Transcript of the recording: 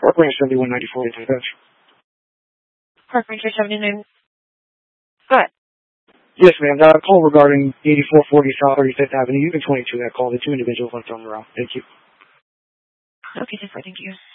Park Range 7194, dispatch. Park Ranger 79. Go ahead. Yes, ma'am. Got a call regarding 8440 South 35th Avenue. You can 22 that call. The two individuals left on the route. Thank you. Okay, just thank you.